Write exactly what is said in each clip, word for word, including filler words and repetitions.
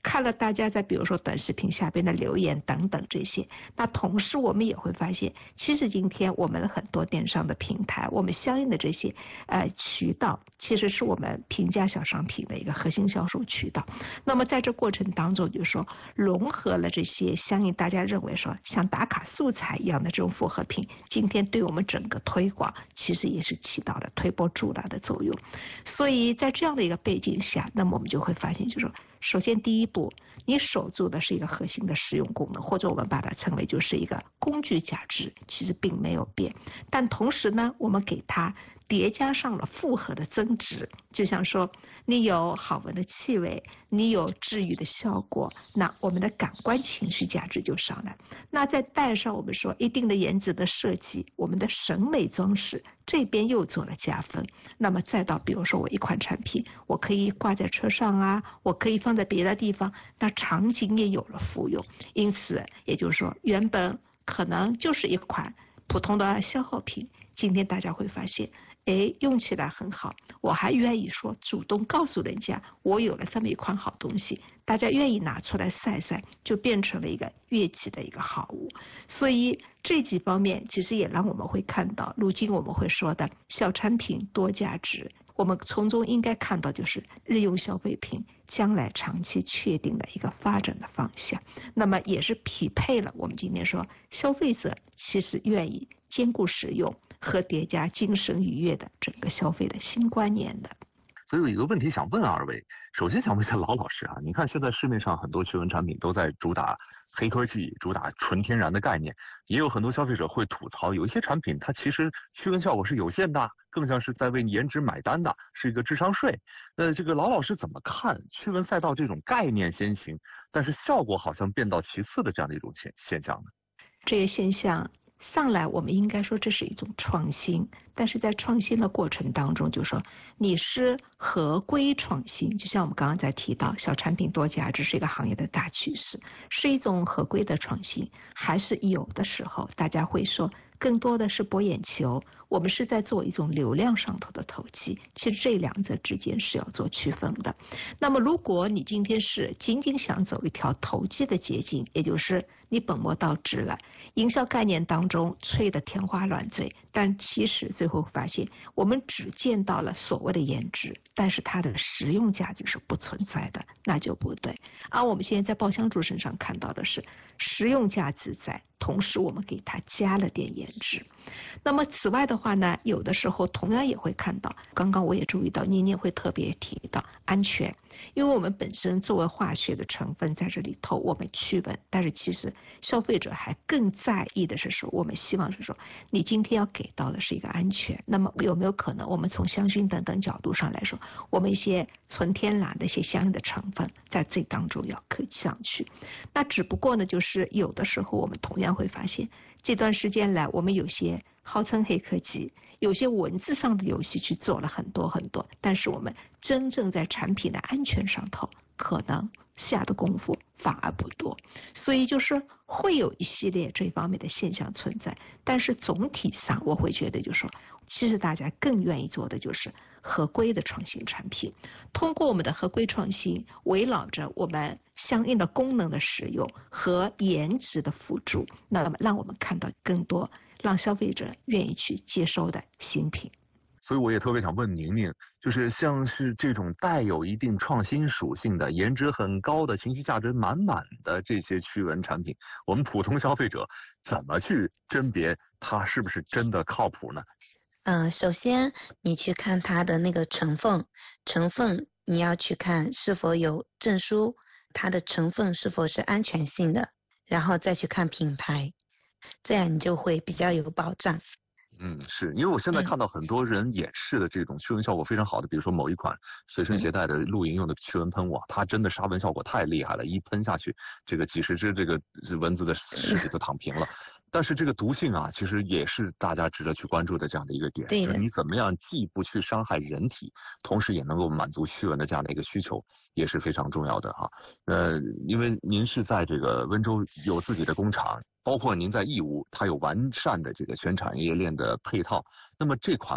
看了大家在比如说短视频下边的留言等等这些，那同时我们也会发现，其实今天我们的很多电商的平台，我们相应的这些呃渠道，其实是我们平价小商品的一个核心销售渠道。那么在这过程当中，就是说融合了这些相应大家认为说像打卡素材一样的这种复合品，今天对我们整个推广其实也是起到了推波助澜的作用。所以在这样的一个背景下，那么我们就会发现，就是说首先第一步，你守住的是一个核心的实用功能，或者我们把它称为就是一个工具价值，其实并没有变。但同时呢，我们给它叠加上了复合的增值，就像说你有好闻的气味，你有治愈的效果，那我们的感官情绪价值就上来。那再带上我们说一定的颜值的设计，我们的审美装饰这边又做了加分。那么再到比如说我一款产品，我可以挂在车上啊，我可以放在别的地方，那场景也有了复用。因此也就是说，原本可能就是一款普通的消耗品，今天大家会发现，哎，用起来很好，我还愿意说主动告诉人家我有了这么一款好东西，大家愿意拿出来晒晒，就变成了一个跃起的一个好物。所以这几方面其实也让我们会看到，如今我们会说的小产品多价值，我们从中应该看到就是日用消费品将来长期确定的一个发展的方向。那么也是匹配了我们今天说消费者其实愿意兼顾实用和叠加精神愉悦的整个消费的新观念的。 所以有一个问题想问二位，首先想问一下老老师啊，你看现在市面上很多驱蚊产品都在主打黑科技，主打纯天然的概念，也有很多消费者会吐槽，有一些产品它其实驱蚊效果是有限的，更像是在为颜值买单的，是一个智商税。呃，这个老老师怎么看驱蚊赛道这种概念先行，但是效果好像变到其次的这样的一种现现象呢？ 这些现象上来，我们应该说这是一种创新，但是在创新的过程当中，就说你是合规创新，就像我们刚刚在提到小产品多价值是一个行业的大趋势，是一种合规的创新，还是有的时候大家会说更多的是博眼球，我们是在做一种流量上头的投机，其实这两者之间是要做区分的。那么如果你今天是仅仅想走一条投机的捷径，也就是你本末倒置了，营销概念当中吹得天花乱坠，但其实最后发现我们只见到了所谓的颜值，但是它的实用价值是不存在的，那就不对。而我们现在在爆香珠身上看到的是实用价值在，同时我们给它加了点颜值。那么此外的话呢，有的时候同样也会看到，刚刚我也注意到您也会特别提到安全，因为我们本身作为化学的成分在这里头我们驱蚊，但是其实消费者还更在意的是说，我们希望是说你今天要给到的是一个安全。那么有没有可能我们从香薰等等角度上来说，我们一些纯天然的一些相应的成分在这当中要刻上去。那只不过呢，就是有的时候我们同样会发现，这段时间来我们有些号称黑科技，有些文字上的游戏去做了很多很多，但是我们真正在产品的安全上头可能下的功夫反而不多，所以就是会有一系列这方面的现象存在。但是总体上我会觉得就是说，其实大家更愿意做的就是合规的创新产品，通过我们的合规创新，围绕着我们相应的功能的使用和颜值的辅助，那么让我们看到更多让消费者愿意去接收的新品。 所以我也特别想问宁宁，就是像是这种带有一定创新属性的、颜值很高的、情绪价值满满的这些驱蚊产品，我们普通消费者怎么去甄别它是不是真的靠谱呢？ 嗯、呃，首先你去看它的那个成分，成分你要去看是否有证书，它的成分是否是安全性的，然后再去看品牌，这样你就会比较有保障。 嗯，是因为我现在看到很多人演示的这种驱蚊效果非常好的，比如说某一款随身携带的露营用的驱蚊喷雾，它真的杀蚊效果太厉害了，一喷下去，这个几十只这个蚊子的尸体就躺平了。但是这个毒性啊，其实也是大家值得去关注的这样的一个点。 对的， 你怎么样既不去伤害人体，同时也能够满足驱蚊的这样的一个需求，也是非常重要的哈。呃，因为您是在这个温州有自己的工厂，包括您在义乌，它有完善的这个全产业链的配套。那么这款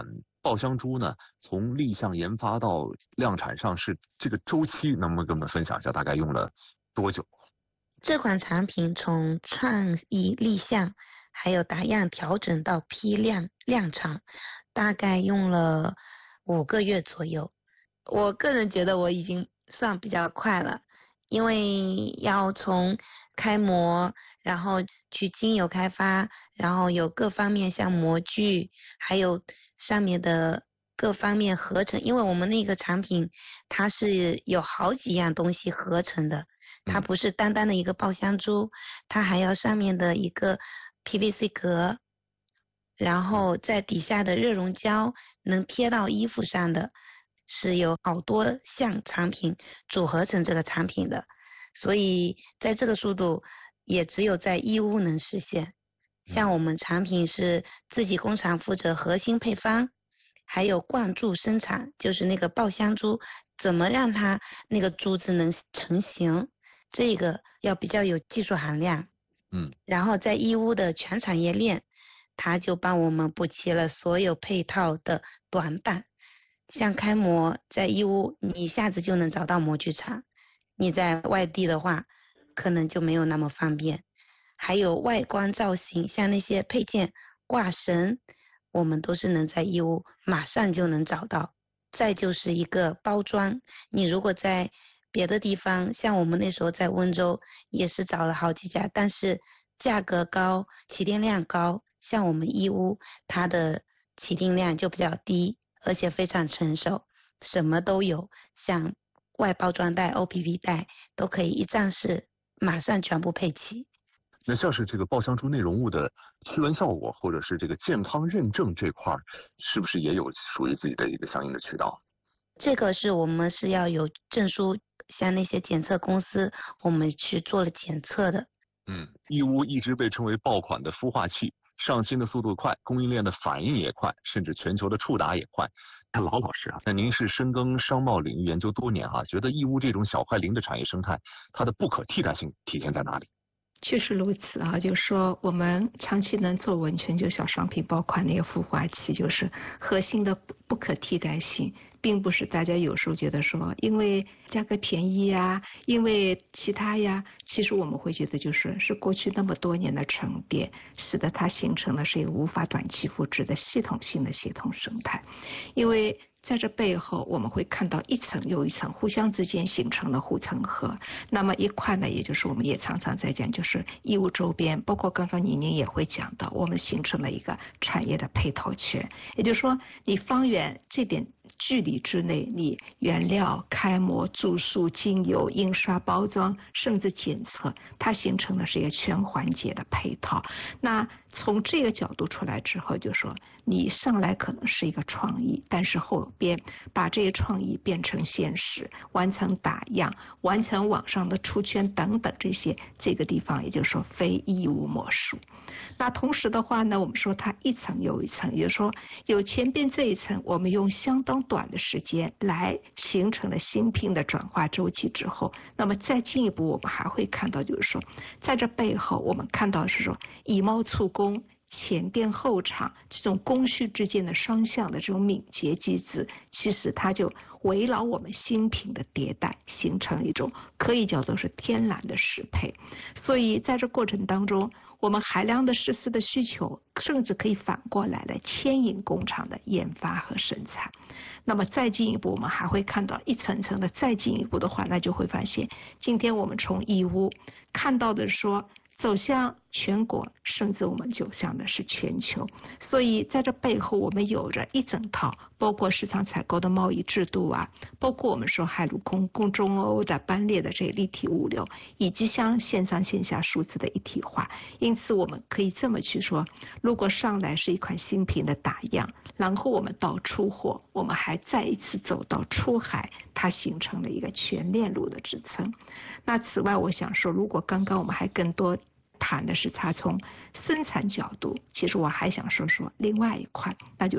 爆香珠呢，从立项研发到量产上市这个周期，能不能跟我们分享一下，大概用了多久？ 这款产品从创意立项，还有打样调整到批量量产，大概用了五个月左右。我个人觉得我已经算比较快了，因为要从开模，然后去精油开发，然后有各方面像模具，还有上面的各方面合成，因为我们那个产品它是有好几样东西合成的，它不是单单的一个爆香珠，它还要上面的一个 P V C 壳，然后在底下的热熔胶能贴到衣服上的，是有好多项产品组合成这个产品的，所以在这个速度也只有在义乌能实现。像我们产品是自己工厂负责核心配方，还有灌注生产，就是那个爆香珠怎么让它那个珠子能成型，这个要比较有技术含量。 嗯， 然后在义乌的全产业链，它就帮我们补齐了所有配套的短板。像开模在义乌你一下子就能找到模具厂，你在外地的话可能就没有那么方便。还有外观造型，像那些配件挂绳，我们都是能在义乌马上就能找到。再就是一个包装，你如果在别的地方，像我们那时候在温州也是找了好几家，但是价格高，起订量高，像我们义乌它的起订量就比较低，而且非常成熟，什么都有，像外包装袋 O P V 袋都可以一站式马上全部配齐。 那像是这个爆香珠内容物的驱蚊效果，或者是这个健康认证这块，是不是也有属于自己的一个相应的渠道？ 这个是我们是要有证书，像那些检测公司，我们去做了检测的。 嗯，义乌一直被称为爆款的孵化器，上新的速度快，供应链的反应也快，甚至全球的触达也快。那老老师啊，那您是深耕商贸领域研究多年啊，觉得义乌这种小快灵的产业生态，它的不可替代性体现在哪里？ 确实如此啊，就是说我们长期能做稳全球小商品爆款那个孵化器，就是核心的不不可替代性，并不是大家有时候觉得说因为价格便宜呀，因为其他呀，其实我们会觉得就是是过去那么多年的沉淀，使得它形成了是一个无法短期复制的系统性的系统生态，因为在这背后我们会看到一层又一层互相之间形成了护城河。那么一块呢，也就是我们也常常在讲，就是义乌周边，包括刚刚倪宁也会讲到，我们形成了一个产业的配套圈，也就是说你方圆这点距离之内，你原料、开模、注塑、精油、印刷、包装，甚至检测，它形成的是一个全环节的配套。那从这个角度出来之后，就说你上来可能是一个创意，但是后边把这些创意变成现实，完成打样，完成网上的出圈等等这些，这个地方也就是说非义乌莫属。那同时的话呢，我们说它一层又一层，也就是说有前边这一层，我们用相当短的时间来形成了新品的转化周期之后，那么再进一步我们还会看到，就是说在这背后我们看到是说以猫促工，前店后厂这种供需之间的双向的这种敏捷机制，其实它就围绕我们新品的迭代，形成一种可以叫做是天然的适配。所以在这过程当中，我们海量的实施的需求，甚至可以反过来来牵引工厂的研发和生产。那么再进一步，我们还会看到一层层的再进一步的话，那就会发现，今天我们从义乌看到的说走向全国，甚至我们走向的是全球。所以在这背后，我们有着一整套包括市场采购的贸易制度啊，包括我们说海陆空共中欧的班列的这立体物流，以及像线上线下数字的一体化。因此我们可以这么去说，如果上来是一款新品的打样，然后我们到出货，我们还再一次走到出海，它形成了一个全链路的支撑。那此外我想说，如果刚刚我们还更多谈的是它从生产角度，其实我还想说说另外一块，那就是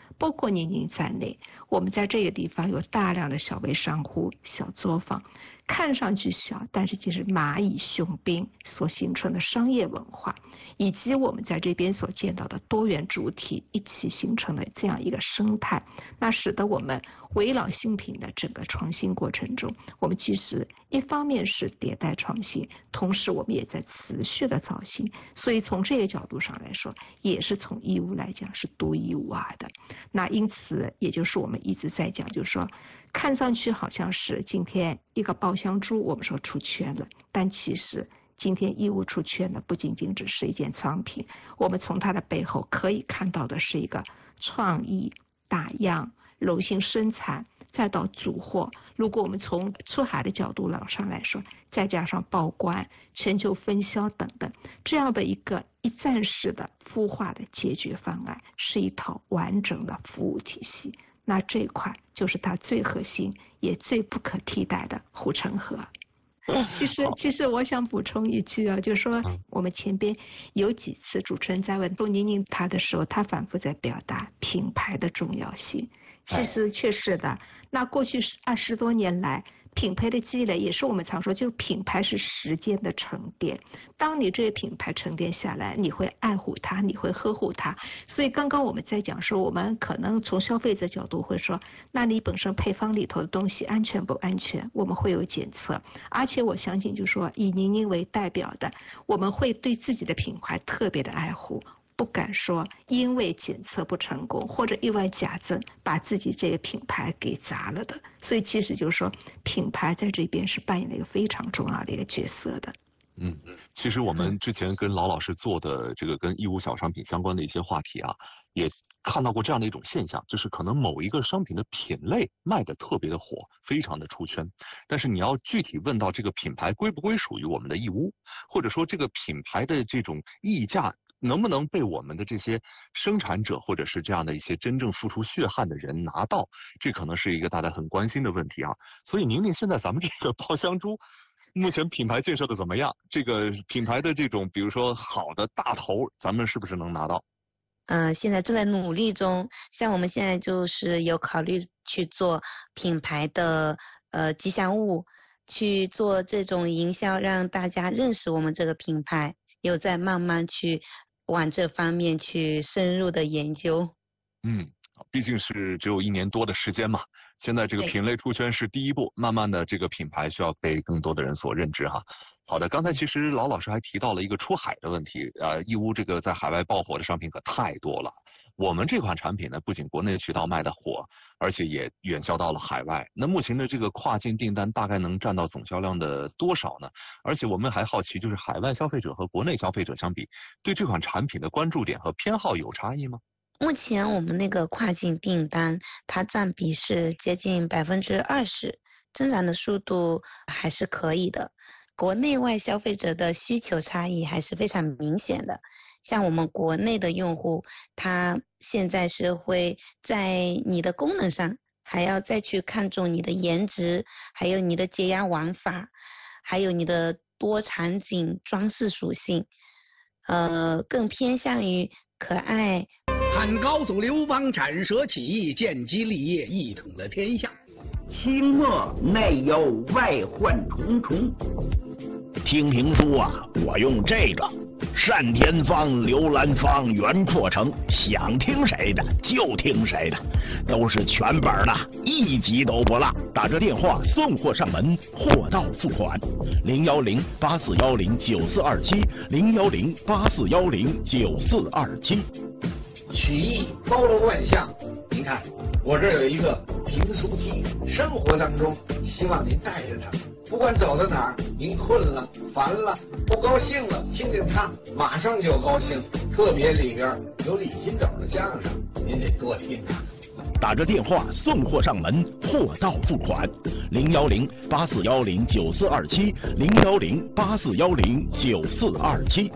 包括宁宁在内，我们在这个地方有大量的小微商户、小作坊，看上去小，但是其实蚂蚁雄兵所形成的商业文化，以及我们在这边所见到的多元主体一起形成的这样一个生态，那使得我们围绕新品的整个创新过程中，我们其实一方面是迭代创新，同时我们也在持续的造新，所以从这个角度上来说，也是从义乌来讲是独一无二的。那因此也就是我们一直在讲，就是说看上去好像是今天一个爆香猪我们说出圈了，但其实今天义乌出圈的不仅仅只是一件商品，我们从它的背后可以看到的是一个创意、打样、柔性生产，再到组货。如果我们从出海的角度上来说，再加上报关、全球分销等等，这样的一个一站式的孵化的解决方案，是一套完整的服务体系。那这一块就是它最核心也最不可替代的护城河。其实，其实我想补充一句啊，就是说我们前边有几次主持人在问杜宁宁他的时候，他反复在表达品牌的重要性。其实确实的，那过去二十多年来，品牌的积累也是我们常说，就是品牌是时间的沉淀。当你这些品牌沉淀下来，你会爱护它，你会呵护它。所以刚刚我们在讲说，我们可能从消费者角度会说，那你本身配方里头的东西安全不安全，我们会有检测。而且我相信，就是说以宁宁为代表的，我们会对自己的品牌特别的爱护。不敢说因为检测不成功或者意外假证把自己这个品牌给砸了的，所以其实就是说品牌在这边是扮演了一个非常重要的一个角色的。 嗯，其实我们之前跟老老师做的这个跟义乌小商品相关的一些话题啊，也看到过这样的一种现象，就是可能某一个商品的品类卖的特别的火，非常的出圈，但是你要具体问到这个品牌归不归属于我们的义乌，或者说这个品牌的这种溢价能不能被我们的这些生产者或者是这样的一些真正付出血汗的人拿到，这可能是一个大家很关心的问题啊。所以宁宁，现在咱们这个爆香猪目前品牌建设的怎么样？这个品牌的这种比如说好的大头，咱们是不是能拿到？ 嗯、呃，现在正在努力中，像我们现在就是有考虑去做品牌的呃吉祥物，去做这种营销，让大家认识我们这个品牌，有在慢慢去往这方面去深入的研究。 嗯，毕竟是只有一年多的时间嘛，现在这个品类出圈是第一步，慢慢的这个品牌需要被更多的人所认知哈。好的，刚才其实老老师还提到了一个出海的问题，呃，义乌这个在海外爆火的商品可太多了。我们这款产品呢，不仅国内渠道卖的火，而且也远销到了海外。那目前的这个跨境订单大概能占到总销量的多少呢？而且我们还好奇，就是海外消费者和国内消费者相比，对这款产品的关注点和偏好有差异吗？ 目前我们那个跨境订单，它占比是接近百分之二十，增长的速度还是可以的。国内外消费者的需求差异还是非常明显的。像我们国内的用户，他现在是会在你的功能上，还要再去看重你的颜值，还有你的解压玩法，还有你的多场景装饰属性，呃，更偏向于可爱。 汉高祖刘邦斩蛇起义，建基立业，一统了天下。 清末内忧外患重重。听评书啊，我用这个单田芳、刘兰芳、袁阔成，想听谁的就听谁的，都是全本的，一集都不落。打这电话送货上门，货到付款。零幺零八四幺零九四二七，零幺零八四幺零九四二七。 曲艺包罗万象，您看我这有一个评书机，生活当中希望您带着它，不管走到哪儿，您困了、烦了、不高兴了，听听它，马上就高兴。特别里边有李金斗的相声，您得多听啊。 打着电话送货上门，货到付款。零幺零八四幺零九四二七，零幺零八四幺零九四二七。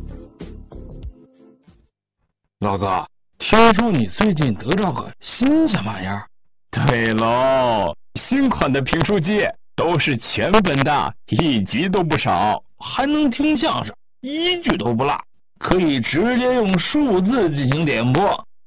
老哥，听说你最近得着个新什么玩意儿？ 对喽，新款的评书机都是全本的，一集都不少， 还能听相声，一句都不落，可以直接用数字进行点播，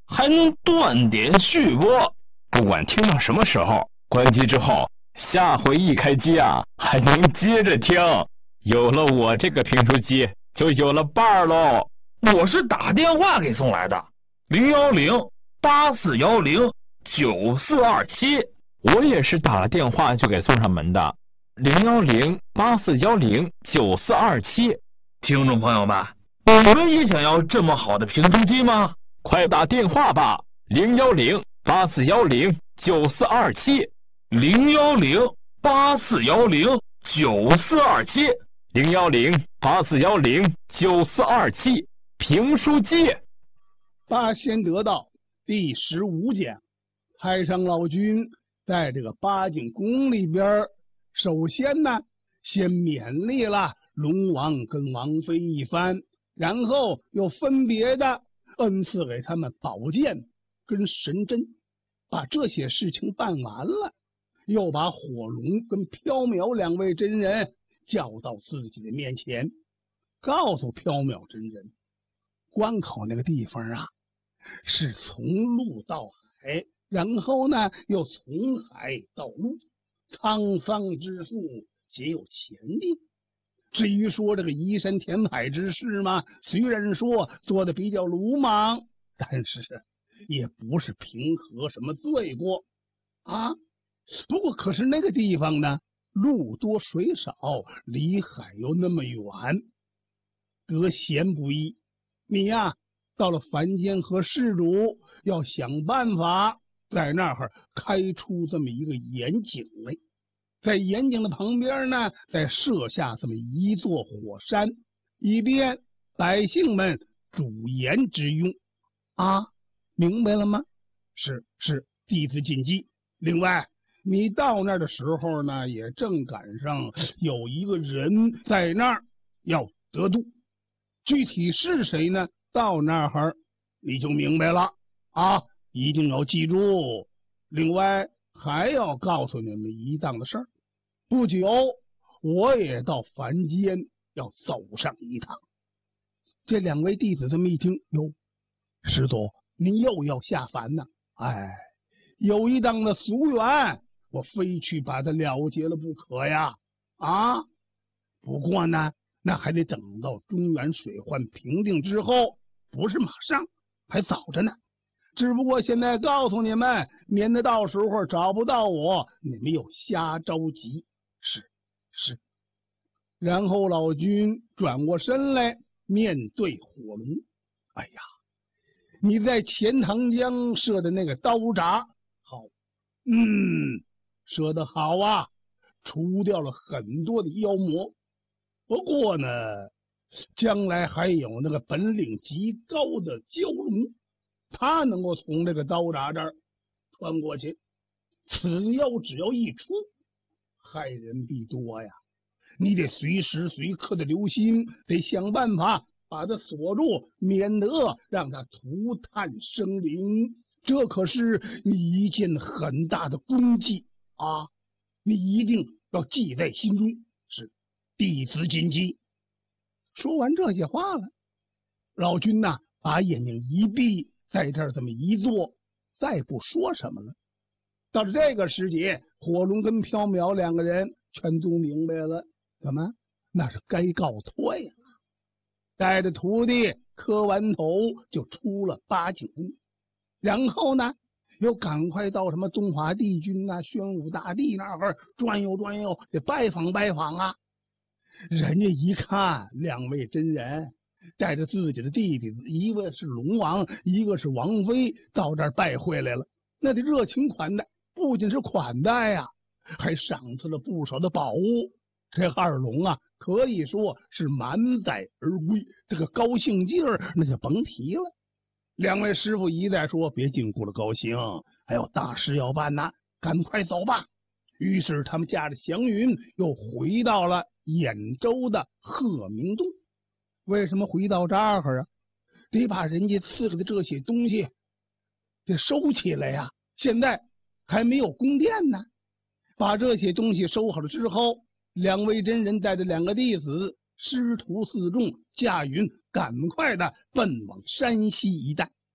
还能断点续播。不管听到什么时候，关机之后，下回一开机啊，还能接着听。有了我这个评书机，就有了伴儿喽。 我是打电话给送来的，零幺零八四幺零九四二七。 我也是打了电话就给送上门的，零幺零八四幺零九四二七。 听众朋友们，你们也想要这么好的评书机吗？ 快打电话吧，零幺零八四幺零九四二七， 零幺零八四幺零九四二七， 零幺零八四幺零九四二七。评书机。 八仙得道第十五讲，太上老君在这个八景宫里边，首先呢，先勉励了龙王跟王妃一番，然后又分别的恩赐给他们宝剑跟神针，把这些事情办完了，又把火龙跟缥缈两位真人叫到自己的面前，告诉缥缈真人，关口那个地方啊，是从陆到海，然后呢又从海到陆，沧桑之术皆有前定。至于说这个移山填海之事嘛，虽然说做的比较鲁莽，但是也不是平和什么罪过啊。不过可是那个地方呢，路多水少，离海又那么远，得闲不易。你呀、啊，到了凡间和施主要想办法在那儿开出这么一个盐井来，在盐井的旁边呢，再设下这么一座火山，以便百姓们煮盐之用啊，明白了吗？是是，弟子谨记。另外，你到那儿的时候呢，也正赶上有一个人在那儿要得度。具体是谁呢？到那儿你就明白了啊！一定要记住。另外还要告诉你们一档的事儿，不久我也到凡间要走上一趟。这两位弟子这么一听，哟，师祖，您又要下凡呢？哎，有一档的俗缘，我非去把它了结了不可呀！啊，不过呢，那还得等到中原水患平定之后，不是马上，还早着呢。只不过现在告诉你们，免得到时候找不到我，你们又瞎着急。是是。然后老君转过身来，面对火龙，哎呀，你在钱塘江设的那个刀闸，好，嗯，设得好啊，除掉了很多的妖魔。不过呢，将来还有那个本领极高的蛟龙，他能够从这个刀闸这儿穿过去。此妖只要一出，害人必多呀！你得随时随刻的留心，得想办法把它锁住，免得让它涂炭生灵。这可是你一件很大的功绩啊！你一定要记在心中。是，弟子谨记。说完这些话了，老君呐、啊，把眼睛一闭，在这儿这么一坐，再不说什么了。到了这个时节，火龙跟缥缈两个人全都明白了，怎么？那是该告退了。带着徒弟磕完头，就出了八景宫，然后呢，又赶快到什么中华帝君呐、啊、宣武大帝那儿转悠转悠，得拜访拜访啊。人家一看两位真人带着自己的弟弟，一个是龙王，一个是王妃，到这儿拜会来了，那得热情款待，不仅是款待呀、啊，还赏赐了不少的宝物。这二龙啊，可以说是满载而归，这个高兴劲儿那就甭提了。两位师傅一再说别禁锢了高兴，还有大事要办呐，赶快走吧。于是他们驾着祥云又回到了兖州的鹤鸣洞。为什么回到这儿啊？得把人家赐给的这些东西得收起来呀、啊！现在还没有宫殿呢。把这些东西收好了之后，两位真人带着两个弟子，师徒四众驾云赶快的奔往山西一带。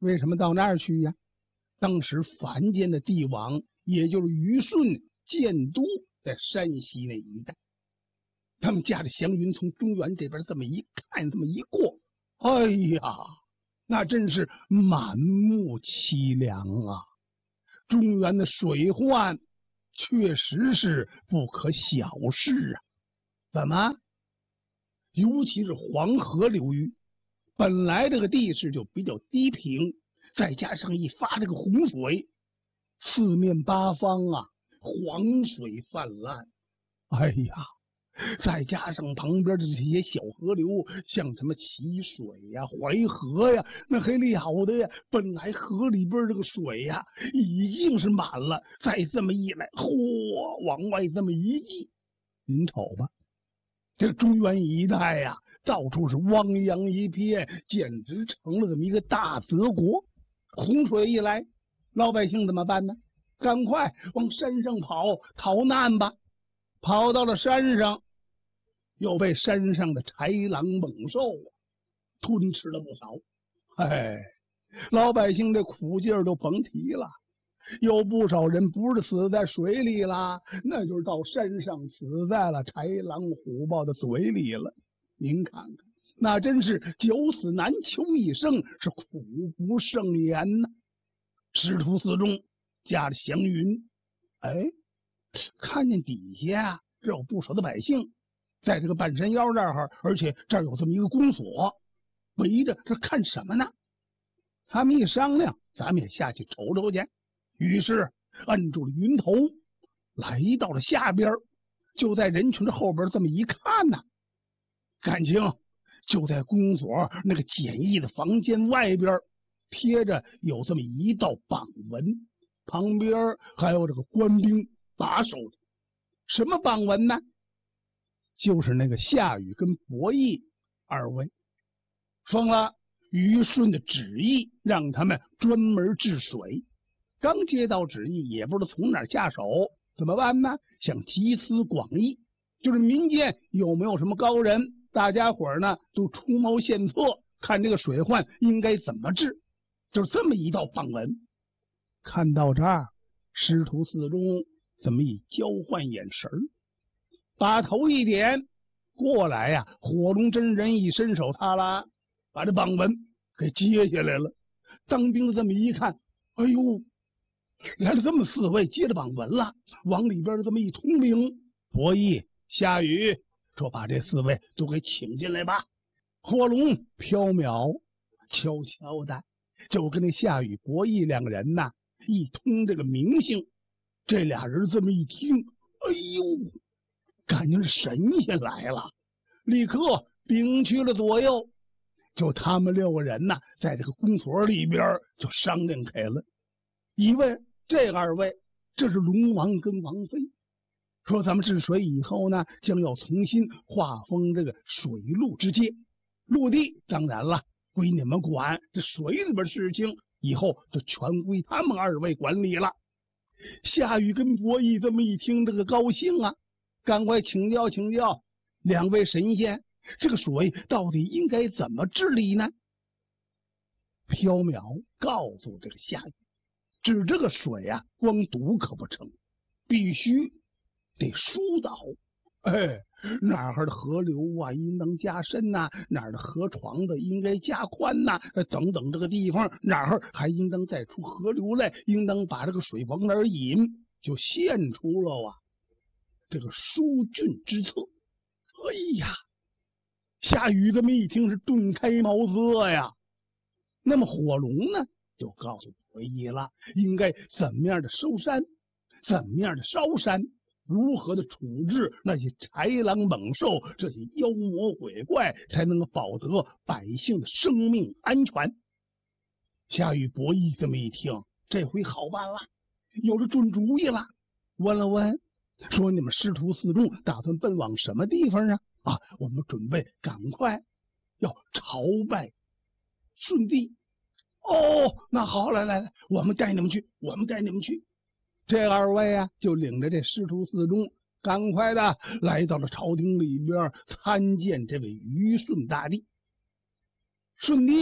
为什么到那儿去呀？当时凡间的帝王，也就是虞舜建都在山西那一带，他们驾着祥云从中原这边这么一看，这么一过，哎呀，那真是满目凄凉啊！中原的水患确实是不可小视啊！怎么？尤其是黄河流域，本来这个地势就比较低平，再加上一发这个洪水，四面八方啊，黄水泛滥。哎呀，再加上旁边的这些小河流，像什么淇水呀、淮河呀，那还了得呀！本来河里边这个水呀已经是满了，再这么一来，嚯，往外这么一挤，您瞅吧，这中原一带呀，到处是汪洋一片，简直成了这么一个大泽国。洪水一来，老百姓怎么办呢？赶快往山上跑，逃难吧！跑到了山上，又被山上的豺狼猛兽吞吃了不少。哎，老百姓这苦劲儿都甭提了。有不少人不是死在水里啦，那就是到山上死在了豺狼虎豹的嘴里了。您看看，那真是九死难求一生，是苦不胜言呐。师徒四中驾着祥云，哎，看见底下这有不少的百姓，在这个半山腰这儿，而且这儿有这么一个宫锁，围着这看什么呢？他们一商量，咱们也下去瞅瞅去。于是摁住了云头，来到了下边，就在人群的后边这么一看呢，感情就在宫锁那个简易的房间外边贴着有这么一道榜文，旁边还有这个官兵把守着。什么榜文呢？就是那个夏禹跟伯益二位奉了虞舜的旨意，让他们专门治水。刚接到旨意，也不知道从哪儿下手，怎么办呢？想集思广益，就是民间有没有什么高人，大家伙儿呢都出谋献策，看这个水患应该怎么治。就是这么一道榜文。看到这儿，师徒四中这么一交换眼神，把头一点，过来呀、啊！火龙真人一伸手，他啦，把这榜文给接下来了。当兵的这么一看，哎呦，来了这么四位，接着榜文了，往里边这么一通灵。伯益、夏禹说：“把这四位都给请进来吧。”火龙缥缈悄悄的就跟那夏禹、伯益两个人呐一通这个名姓。这俩人这么一听，哎呦，感觉是神仙来了，立刻屏去了左右。就他们六个人呐，在这个宫锁里边就商量开了。一位，这二位，这是龙王跟王妃，说咱们治水以后呢，将要重新划分这个水陆之界。陆地当然了，归你们管，这水里边事情以后就全归他们二位管理了。夏禹跟伯益这么一听，这个高兴啊，赶快请教请教两位神仙，这个水到底应该怎么治理呢？缥缈告诉这个夏禹，治这个水啊，光堵可不成，必须得疏导。哎，哪儿的河流啊应当加深呐、啊，哪儿的河床子应该加宽呐、啊，等等这个地方哪儿还应当再出河流来，应当把这个水往哪儿引，就现出了啊这个疏浚之策。哎呀，夏禹这么一听是顿开茅塞呀。那么火龙呢，就告诉伯益了，应该怎么样的收山，怎么样的烧山，如何的处置那些豺狼猛兽，这些妖魔鬼怪，才能够保得百姓的生命安全。夏禹、伯益这么一听，这回好办了，有了准主意了。问了问，说你们师徒四中打算奔往什么地方啊？啊，我们准备赶快要朝拜舜帝。哦，那好，来来来，我们带你们去，我们带你们去。这二位啊，就领着这师徒四中，赶快的来到了朝廷里边参见这位虞舜大帝。舜帝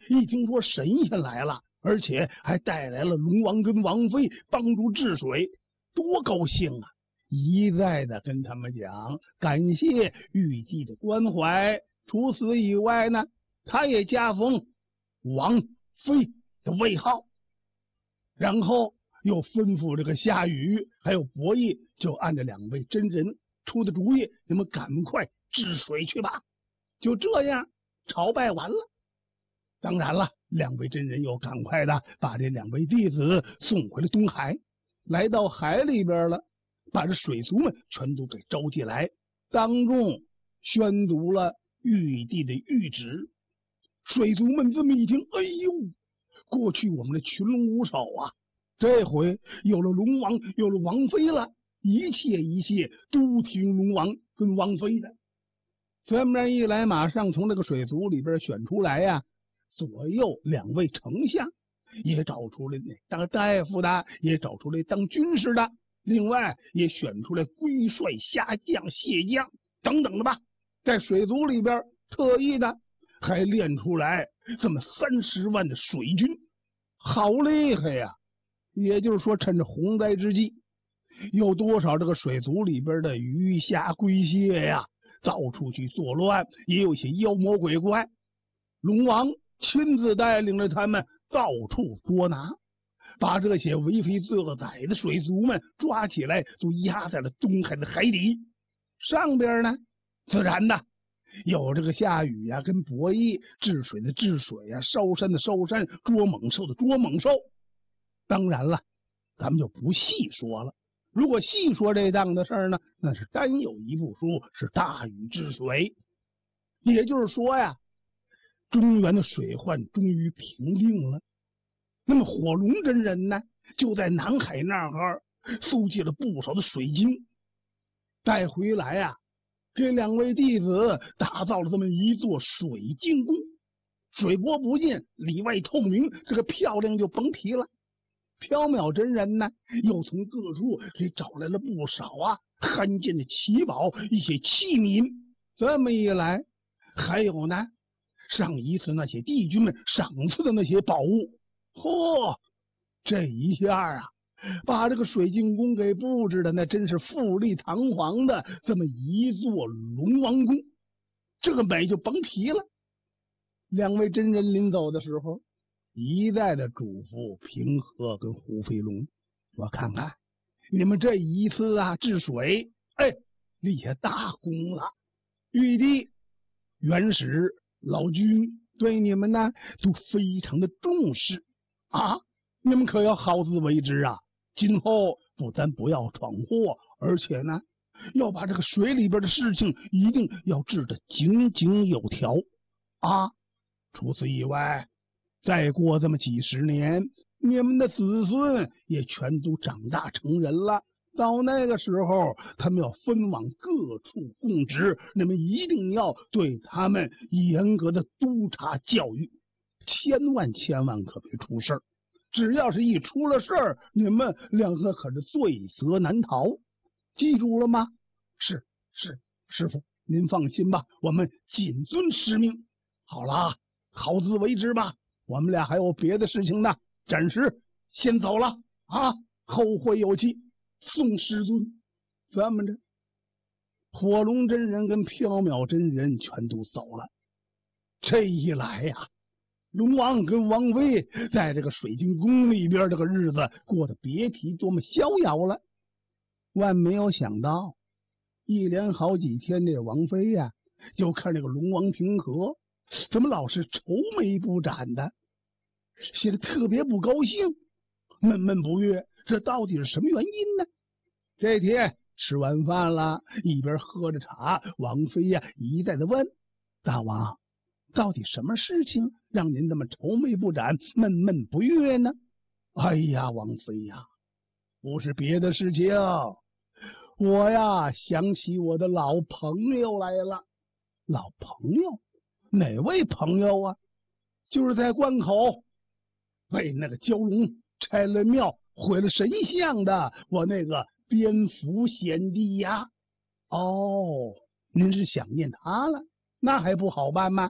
一听说神仙来了，而且还带来了龙王跟王妃帮助治水，多高兴啊！一再的跟他们讲感谢玉帝的关怀。除此以外呢，他也加封王妃的位号，然后又吩咐这个夏禹还有伯益，就按照两位真人出的主意，你们赶快治水去吧。就这样朝拜完了。当然了，两位真人又赶快的把这两位弟子送回了东海，来到海里边了，把这水族们全都给召集来，当众宣读了玉帝的谕旨。水族们这么一听，哎呦，过去我们的群龙无首啊，这回有了龙王，有了王妃了，一切一切都听龙王跟王妃的。这么一来，马上从这个水族里边选出来呀、啊，左右两位丞相，也找出来当大夫的，也找出来当军师的，另外也选出来龟帅、虾将、蟹将等等的吧。在水族里边特意的还练出来这么三十万的水军，好厉害呀！也就是说，趁着洪灾之际，有多少这个水族里边的鱼虾龟蟹呀，到处去作乱，也有些妖魔鬼怪。龙王亲自带领着他们到处捉拿，把这些为非作歹的水族们抓起来，都压在了东海的海底。上边呢，自然的有这个夏禹啊，跟伯益治水的治水啊，烧山的烧山，捉猛兽的捉猛兽。当然了，咱们就不细说了。如果细说这档的事儿呢，那是单有一部书，是大禹治水。也就是说呀，中原的水患终于平定了。那么火龙真人呢，就在南海那儿搜集了不少的水晶，带回来啊，这两位弟子打造了这么一座水晶宫，水波不进，里外透明，这个漂亮就甭提了。缥缈真人呢，又从各处给找来了不少啊罕见的奇宝，一些器皿。这么一来，还有呢，上一次那些帝君们赏赐的那些宝物，嚯，这一下啊，把这个水晶宫给布置的那真是富丽堂皇的这么一座龙王宫，这个美就甭提了。两位真人临走的时候，一再的嘱咐平和跟胡飞龙，我看看你们这一次啊治水，哎，立下大功了。玉帝、元始、老君对你们呢都非常的重视啊，你们可要好自为之啊！今后不但不要闯祸，而且呢，要把这个水里边的事情一定要治得井井有条啊！除此以外，再过这么几十年，你们的子孙也全都长大成人了。到那个时候，他们要分往各处供职，你们一定要对他们严格的督察教育，千万千万可别出事儿。只要是一出了事儿，你们两个可是罪责难逃。记住了吗？是是，师傅，您放心吧，我们谨遵师命。好了，好自为之吧。我们俩还有别的事情呢，暂时先走了啊，后会有期。宋师尊，这么着，火龙真人跟缥缈真人全都走了。这一来呀、啊，龙王跟王妃在这个水晶宫里边，这个日子过得别提多么逍遥了。万没有想到，一连好几天，这王妃呀、啊，就看这个龙王平和怎么老是愁眉不展的，显得特别不高兴，闷闷不悦。这到底是什么原因呢？这天吃完饭了，一边喝着茶，王妃呀、啊、一再的问大王，到底什么事情让您这么愁眉不展、闷闷不悦呢？哎呀，王妃呀，不是别的事情，我呀想起我的老朋友来了。老朋友？哪位朋友啊？就是在关口被那个蛟龙拆了庙、毁了神像的我那个蝙蝠贤弟呀。哦，您是想念他了？那还不好办吗？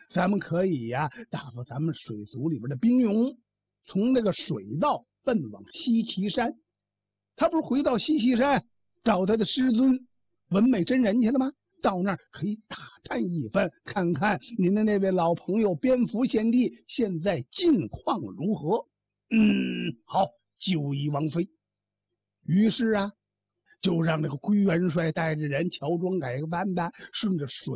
咱们可以呀、啊、打发咱们水族里边的兵勇，从那个水道奔往西岐山。他不是回到西岐山找他的师尊文美真人去了吗？到那儿可以打探一番，看看您的那位老朋友蝙蝠贤弟现在近况如何。嗯，好，就依王妃。于是啊，就让这个龟元帅带着人乔装改扮的，顺着水